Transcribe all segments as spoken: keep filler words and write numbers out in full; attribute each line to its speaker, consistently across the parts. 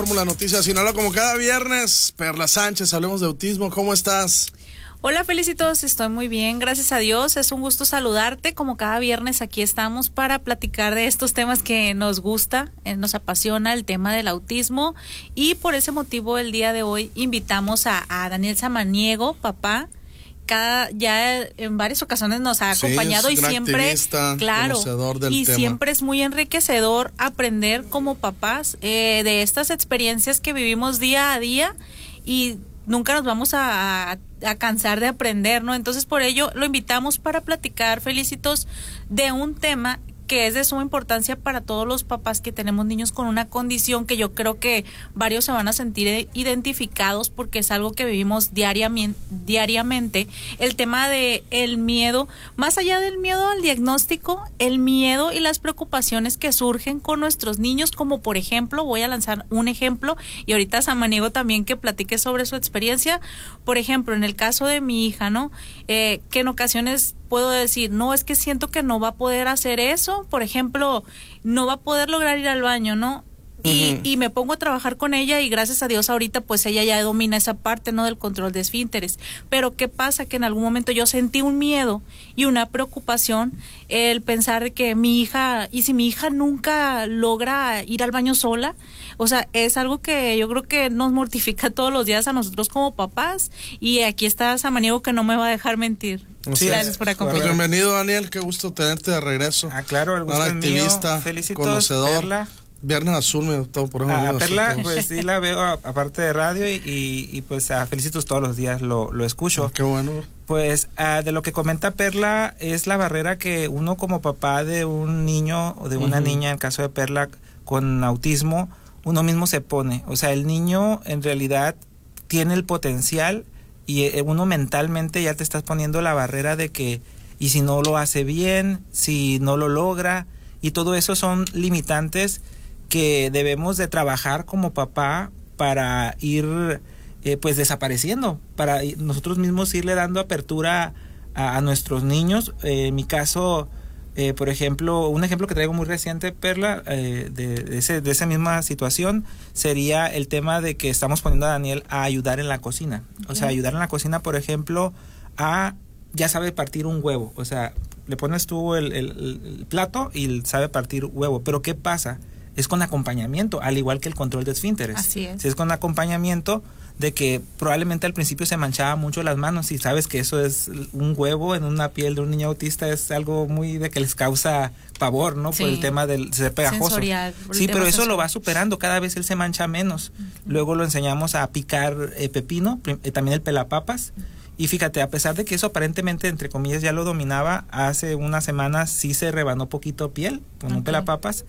Speaker 1: Fórmula Noticias Sinaloa, como cada viernes, Perla Sánchez, hablemos de autismo. ¿Cómo estás?
Speaker 2: Hola, felicitos, estoy muy bien, gracias a Dios. Es un gusto saludarte. Como cada viernes aquí estamos para platicar de estos temas que nos gusta, eh, nos apasiona el tema del autismo, y por ese motivo el día de hoy invitamos a, a Daniel Samaniego, papá. Cada, ya en varias ocasiones nos ha acompañado sí, y siempre, claro, del y tema. Siempre es muy enriquecedor aprender como papás eh, de estas experiencias que vivimos día a día, y nunca nos vamos a, a, a cansar de aprender, ¿no? Entonces, por ello lo invitamos para platicar, felicitos, de un tema que es de suma importancia para todos los papás que tenemos niños con una condición que yo creo que varios se van a sentir identificados, porque es algo que vivimos diariamente, diariamente. El tema de el miedo, más allá del miedo al diagnóstico, el miedo y las preocupaciones que surgen con nuestros niños, como por ejemplo, voy a lanzar un ejemplo, y ahorita Samaniego también que platique sobre su experiencia. Por ejemplo, en el caso de mi hija, ¿no? Eh, que en ocasiones puedo decir, no, es que siento que no va a poder hacer eso, por ejemplo, no va a poder lograr ir al baño, ¿no? Y, uh-huh. y me pongo a trabajar con ella, y gracias a Dios ahorita pues ella ya domina esa parte, ¿no? Del control de esfínteres. Pero ¿qué pasa? Que en algún momento yo sentí un miedo y una preocupación, el pensar de que mi hija, y si mi hija nunca logra ir al baño sola, o sea, es algo que yo creo que nos mortifica todos los días a nosotros como papás, y aquí está Samaniego que no me va a dejar mentir.
Speaker 1: Sí, gracias por acompañarnos. Pues bienvenido, Daniel, qué gusto tenerte de regreso.
Speaker 3: Ah, claro, el gusto es
Speaker 1: activista,
Speaker 3: mío.
Speaker 1: conocedor.
Speaker 3: Perla.
Speaker 1: Viernes Azul, me gustó por ejemplo.
Speaker 3: A Perla, pues sí la veo aparte de radio, y, y, y pues a Felicitos todos los días lo, lo escucho.
Speaker 1: Oh, qué bueno.
Speaker 3: Pues uh, de lo que comenta Perla es la barrera que uno como papá de un niño o de una uh-huh. niña, en el caso de Perla, con autismo, uno mismo se pone. O sea, el niño en realidad tiene el potencial, y uno mentalmente ya te estás poniendo la barrera de que, y si no lo hace bien, si no lo logra, y todo eso son limitantes que debemos de trabajar como papá para ir eh, pues desapareciendo, para nosotros mismos irle dando apertura a, a nuestros niños. Eh, en mi caso, eh, por ejemplo, un ejemplo que traigo muy reciente, Perla, eh, de, de, ese, de esa misma situación, sería el tema de que estamos poniendo a Daniel a ayudar en la cocina. O sea, ayudar en la cocina, por ejemplo, a, ya sabe partir un huevo. O sea, le pones tú el, el, el plato y sabe partir huevo. Pero ¿qué pasa? Es con acompañamiento, al igual que el control de esfínteres.
Speaker 2: Así es.
Speaker 3: Si es con acompañamiento, de que probablemente al principio se manchaba mucho las manos, y sabes que eso es un huevo en una piel de un niño autista, es algo muy de que les causa pavor, ¿no? Sí. Por el tema del ser pegajoso.
Speaker 2: Sensorial,
Speaker 3: sí, pero eso sensorial. Lo va superando, cada vez él se mancha menos. Uh-huh. Luego lo enseñamos a picar eh, pepino, eh, también el pelapapas. Uh-huh. Y fíjate, a pesar de que eso aparentemente, entre comillas, ya lo dominaba, hace unas semanas sí se rebanó poquito piel con okay. un pelapapas.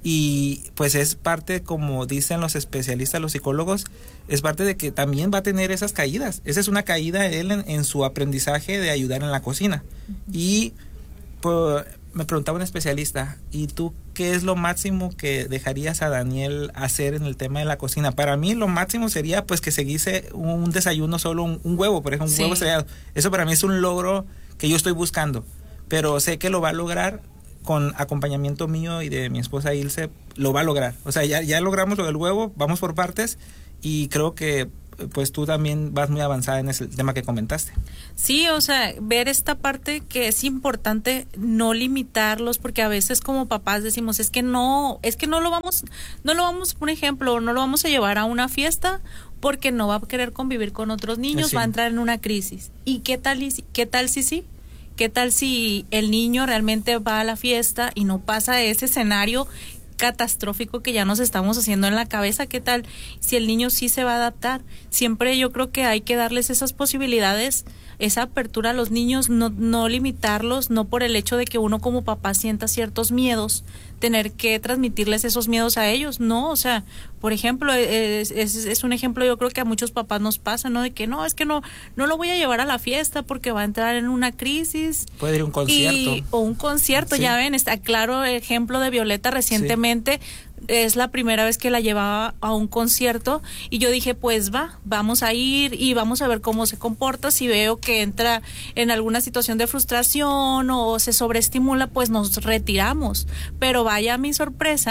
Speaker 3: Y pues es parte, como dicen los especialistas, los psicólogos, es parte de que también va a tener esas caídas. Esa es una caída él en, en su aprendizaje de ayudar en la cocina. Uh-huh. Y pues, me preguntaba un especialista, ¿y tú qué es lo máximo que dejarías a Daniel hacer en el tema de la cocina? Para mí lo máximo sería pues que seguise un desayuno solo, un, un huevo, por ejemplo, un sí. huevo estrellado. Eso para mí es un logro que yo estoy buscando, pero sé que lo va a lograr con acompañamiento mío y de mi esposa Ilse, lo va a lograr. O sea, ya, ya logramos lo del huevo, vamos por partes, y creo que pues tú también vas muy avanzada en ese tema que comentaste.
Speaker 2: Sí, o sea, ver esta parte que es importante no limitarlos, porque a veces como papás decimos, es que no, es que no lo vamos, no lo vamos, por ejemplo, no lo vamos a llevar a una fiesta porque no va a querer convivir con otros niños, sí. va a entrar en una crisis. ¿Y qué tal, y, qué tal si sí? ¿Qué tal si el niño realmente va a la fiesta y no pasa ese escenario catastrófico que ya nos estamos haciendo en la cabeza? ¿Qué tal si el niño sí se va a adaptar? Siempre yo creo que hay que darles esas posibilidades, esa apertura a los niños, no, no limitarlos, no por el hecho de que uno como papá sienta ciertos miedos, tener que transmitirles esos miedos a ellos, no, o sea, por ejemplo, es, es, es un ejemplo yo creo que a muchos papás nos pasa, ¿no? De que no, es que no, no lo voy a llevar a la fiesta porque va a entrar en una crisis.
Speaker 3: Puede ir a un concierto.
Speaker 2: Y, o un concierto, sí. Ya ven, está claro el ejemplo de Violeta recientemente, sí. Es la primera vez que la llevaba a un concierto y yo dije, pues va, vamos a ir y vamos a ver cómo se comporta. Si veo que entra en alguna situación de frustración o se sobreestimula, pues nos retiramos. Pero vaya mi sorpresa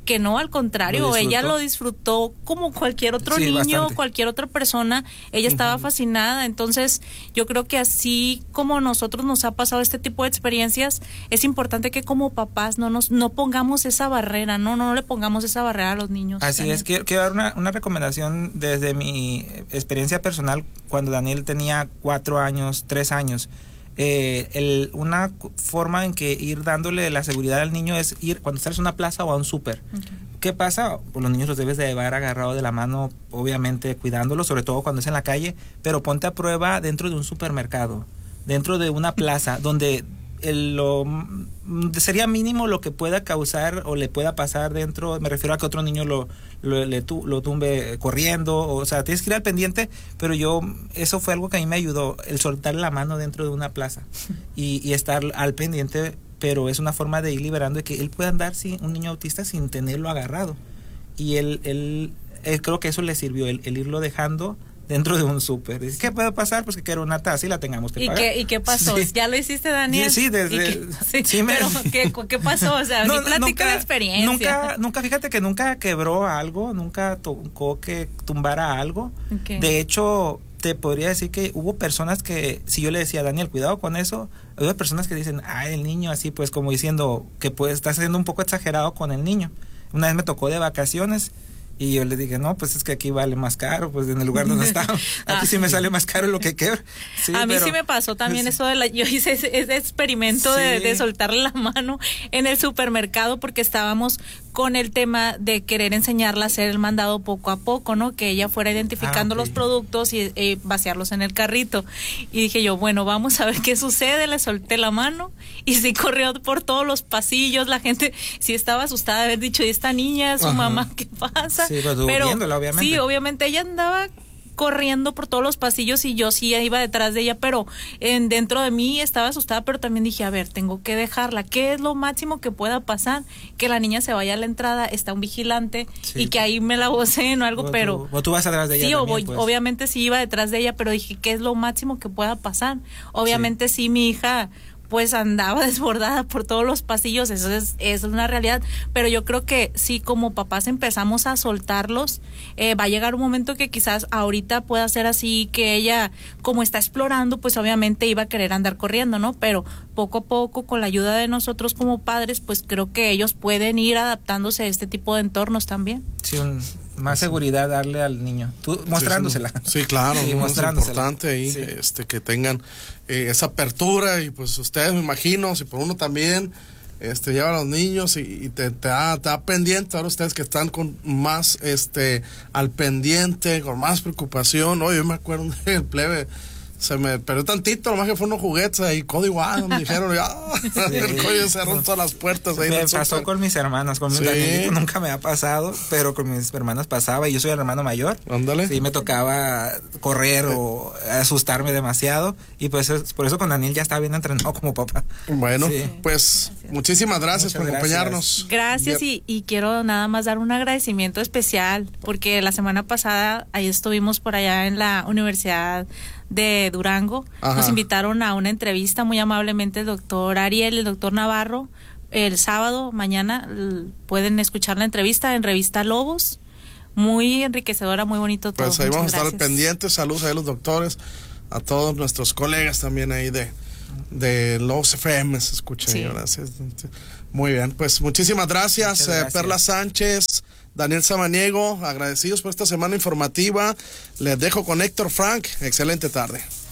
Speaker 2: que no, al contrario,
Speaker 3: Lo
Speaker 2: ella lo disfrutó como cualquier otro
Speaker 3: Sí,
Speaker 2: niño,
Speaker 3: bastante.
Speaker 2: cualquier otra persona, ella estaba
Speaker 1: Ujú.
Speaker 2: fascinada. Entonces yo creo que así como nosotros nos ha pasado este tipo de experiencias, es importante que como papás no nos no pongamos esa barrera, no, no le pongamos esa barrera a los niños.
Speaker 3: Así
Speaker 2: Daniel.
Speaker 3: es, quiero, quiero dar una, una recomendación desde mi experiencia personal cuando Daniel tenía cuatro años, tres años. Eh, el, una cu- forma en que ir dándole la seguridad al niño es ir cuando sales a una plaza o a un súper.
Speaker 2: Okay.
Speaker 3: ¿Qué pasa? Pues los niños los debes de llevar agarrado de la mano, obviamente cuidándolos, sobre todo cuando es en la calle, pero ponte a prueba dentro de un supermercado, dentro de una plaza, donde el, lo, mm, sería mínimo lo que pueda causar o le pueda pasar dentro, me refiero a que otro niño lo, lo, le tu, lo tumbe corriendo, o sea, tienes que ir al pendiente, pero yo, eso fue algo que a mí me ayudó, el soltar la mano dentro de una plaza y, y estar al pendiente, pero es una forma de ir liberando de que él pueda andar sin un niño autista sin tenerlo agarrado. Y él, él, él creo que eso le sirvió, el, el irlo dejando dentro de un súper. ¿Qué puede pasar? Pues que quiera una taza y la tengamos que
Speaker 2: ¿Y
Speaker 3: pagar.
Speaker 2: qué, ¿Y qué pasó?
Speaker 3: Sí.
Speaker 2: ¿Ya lo hiciste, Daniel?
Speaker 3: Sí, desde...
Speaker 2: ¿Y qué- sí,
Speaker 3: sí me-
Speaker 2: pero ¿qué, ¿qué pasó? O sea,
Speaker 3: No,
Speaker 2: ni platica
Speaker 3: nunca-
Speaker 2: de experiencia.
Speaker 3: Nunca, nunca, fíjate que nunca quebró algo, nunca tocó que tumbara algo.
Speaker 2: Ok.
Speaker 3: De hecho, te podría decir que hubo personas que, si yo le decía, Daniel, cuidado con eso, hubo personas que dicen, ay, el niño así, pues como diciendo que pues estás siendo un poco exagerado con el niño. Una vez me tocó de vacaciones y yo le dije, no, pues es que aquí vale más caro, pues en el lugar donde estamos. Aquí
Speaker 2: Ah.
Speaker 3: sí me sale más caro lo que quebra. Sí,
Speaker 2: a mí
Speaker 3: pero-
Speaker 2: sí me pasó también eso de la, yo hice ese, ese experimento de,
Speaker 3: Sí.
Speaker 2: de soltarle la mano en el supermercado porque estábamos con el tema de querer enseñarla a hacer el mandado poco a poco, ¿no? Que ella fuera identificando
Speaker 3: Ah, ok.
Speaker 2: los productos y eh, vaciarlos en el carrito. Y dije yo, bueno, vamos a ver qué sucede. Le solté la mano y sí corrió por todos los pasillos. La gente sí estaba asustada de haber dicho, ¿y esta niña, su
Speaker 1: Ajá.
Speaker 2: mamá, qué pasa?
Speaker 3: Sí, pero tú viéndola, obviamente.
Speaker 2: Sí, obviamente ella andaba corriendo por todos los pasillos y yo sí iba detrás de ella, pero en dentro de mí estaba asustada, pero también dije, a ver, tengo que dejarla. ¿Qué es lo máximo que pueda pasar? Que la niña se vaya a la entrada, está un vigilante
Speaker 3: Sí.
Speaker 2: y que ahí me la voceen o algo,
Speaker 3: O
Speaker 2: pero...
Speaker 3: tú, o tú vas atrás de ella
Speaker 2: Sí, o
Speaker 3: también,
Speaker 2: voy-
Speaker 3: pues.
Speaker 2: obviamente sí iba detrás de ella, pero dije, ¿qué es lo máximo que pueda pasar? Obviamente sí, mi hija pues andaba desbordada por todos los pasillos, eso es, es una realidad, pero yo creo que si como papás empezamos a soltarlos, eh, va a llegar un momento que quizás ahorita pueda ser así, que ella como está explorando, pues obviamente iba a querer andar corriendo, ¿no? Pero poco a poco, con la ayuda de nosotros como padres, pues creo que ellos pueden ir adaptándose a este tipo de entornos también.
Speaker 3: Sí, un- más seguridad darle al niño, tú mostrándosela.
Speaker 1: Sí, claro,
Speaker 3: Sí,
Speaker 1: ¿no? Es
Speaker 3: mostrándosela.
Speaker 1: importante ahí,
Speaker 3: Sí.
Speaker 1: este, que tengan eh, esa apertura y pues ustedes me imagino, si por uno también, este, llevan a los niños y, y te, te, da, te da pendiente, ahora ustedes que están con más, este, al pendiente, con más preocupación, oye, yo me acuerdo del plebe, se me perdió tantito, nomás que fueron unos juguetes ahí, código A, me dijeron, ya, el coño cerró todas las puertas ahí. en
Speaker 3: Me
Speaker 1: el
Speaker 3: pasó
Speaker 1: súper.
Speaker 3: con mis hermanas, con mis
Speaker 1: Sí.
Speaker 3: Danielito nunca me ha pasado, pero con mis hermanas pasaba y yo soy el hermano mayor.
Speaker 1: Ándale.
Speaker 3: Sí, me tocaba correr o asustarme demasiado y pues es- por eso con Daniel ya estaba bien entrenado como papá.
Speaker 1: Bueno,
Speaker 3: Sí.
Speaker 1: pues muchísimas gracias
Speaker 3: Muchas
Speaker 1: por
Speaker 3: gracias.
Speaker 1: acompañarnos.
Speaker 2: Gracias y, y quiero nada más dar un agradecimiento especial porque la semana pasada ahí estuvimos por allá en la Universidad de Durango.
Speaker 1: Ajá.
Speaker 2: Nos invitaron a una entrevista muy amablemente el doctor Ariel y el doctor Navarro. El sábado, mañana, l- pueden escuchar la entrevista en Revista Lobos. Muy enriquecedora, muy bonito todo.
Speaker 1: Pues ahí vamos a
Speaker 2: Muchas
Speaker 1: estar al
Speaker 2: gracias.
Speaker 1: pendiente. Saludos a los doctores, a todos nuestros colegas también ahí de, de los F M, se escucha.
Speaker 2: Sí.
Speaker 1: Gracias. Muy bien, pues muchísimas gracias,
Speaker 3: Muchas
Speaker 1: eh,
Speaker 3: gracias.
Speaker 1: Perla Sánchez, Daniel Samaniego, agradecidos por esta semana informativa. Les dejo con Héctor Frank. Excelente tarde.